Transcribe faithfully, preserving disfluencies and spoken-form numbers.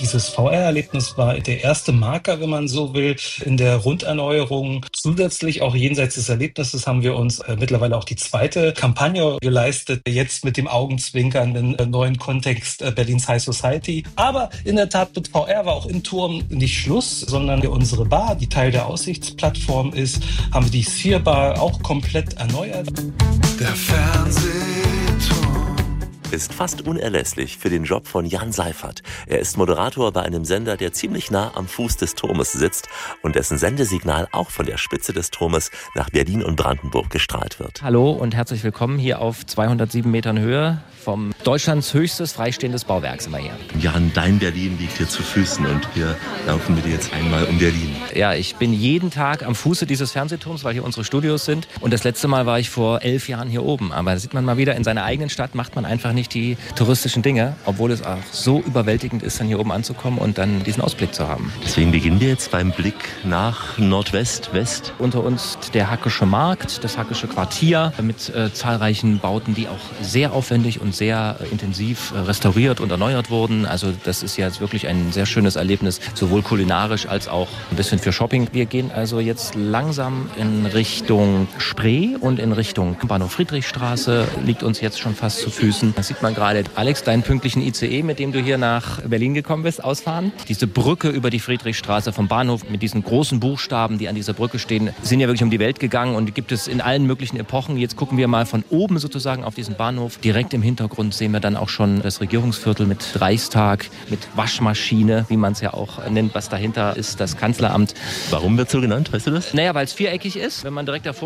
Dieses V R-Erlebnis war der erste Marker, wenn man so will, in der Runderneuerung. Zusätzlich auch jenseits des Erlebnisses haben wir uns äh, mittlerweile auch die zweite Kampagne geleistet, jetzt mit dem augenzwinkernden äh, neuen Kontext äh, Berlins High Society. Aber in der Tat mit V R war auch im Turm nicht Schluss, sondern unsere Bar, die Teil der Aussichtsplattform ist, haben wir die Sphere Bar auch komplett erneuert. Der Fernsehturm ist fast unerlässlich für den Job von Jan Seifert. Er ist Moderator bei einem Sender, der ziemlich nah am Fuß des Turmes sitzt und dessen Sendesignal auch von der Spitze des Turmes nach Berlin und Brandenburg gestrahlt wird. Hallo und herzlich willkommen hier auf zweihundertsieben Metern Höhe vom Deutschlands höchstes freistehendes Bauwerk sind wir hier. Jan, dein Berlin liegt dir zu Füßen und wir laufen mit dir jetzt einmal um Berlin. Ja, ich bin jeden Tag am Fuße dieses Fernsehturms, weil hier unsere Studios sind. Und das letzte Mal war ich vor elf Jahren hier oben. Aber da sieht man mal wieder, in seiner eigenen Stadt macht man einfach nicht die touristischen Dinge, obwohl es auch so überwältigend ist, dann hier oben anzukommen und dann diesen Ausblick zu haben. Deswegen beginnen wir jetzt beim Blick nach Nordwest, West. Unter uns der Hackische Markt, das Hackische Quartier mit äh, zahlreichen Bauten, die auch sehr aufwendig und sehr äh, intensiv äh, restauriert und erneuert wurden. Also das ist jetzt wirklich ein sehr schönes Erlebnis, sowohl kulinarisch als auch ein bisschen für Shopping. Wir gehen also jetzt langsam in Richtung Spree und in Richtung Bahnhof Friedrichstraße, liegt uns jetzt schon fast zu Füßen. Da sieht man gerade, Alex, deinen pünktlichen I C E, mit dem du hier nach Berlin gekommen bist, ausfahren. Diese Brücke über die Friedrichstraße vom Bahnhof mit diesen großen Buchstaben, die an dieser Brücke stehen, sind ja wirklich um die Welt gegangen und die gibt es in allen möglichen Epochen. Jetzt gucken wir mal von oben sozusagen auf diesen Bahnhof. Direkt im Hintergrund sehen wir dann auch schon das Regierungsviertel mit Reichstag, mit Waschmaschine, wie man es ja auch nennt. Was dahinter ist, das Kanzleramt. Warum wird so genannt, weißt du das? Naja, weil es viereckig ist. Wenn man direkt davor